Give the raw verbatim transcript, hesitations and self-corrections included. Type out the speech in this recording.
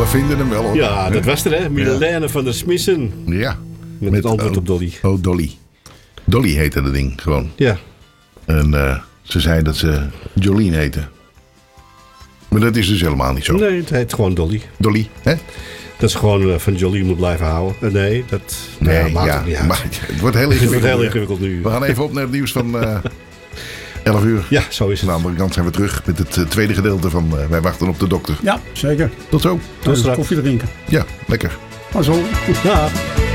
vinden hem wel hoor. Ja, dat was er hè. Milena van der Smissen. Ja. Met, met het antwoord op Dolly. Oh, Dolly. Dolly heette dat ding gewoon. Ja. En uh, ze zei dat ze Jolien heette. Maar dat is dus helemaal niet zo. Nee, het heet gewoon Dolly. Dolly, hè? Dat is gewoon uh, van Jolien moet blijven houden. Uh, nee, dat nee, nou, maakt ja, het niet uit. Maar het wordt heel ingewikkeld. Het wordt heel ingewikkeld nu. We gaan even op naar het nieuws van uh, elf uur. Ja, zo is het. Aan de andere kant zijn we terug met het uh, tweede gedeelte van uh, Wij wachten op de dokter. Ja, zeker. Tot zo. Tot straks. Koffie drinken. Ja, lekker. Maar zo. Ja.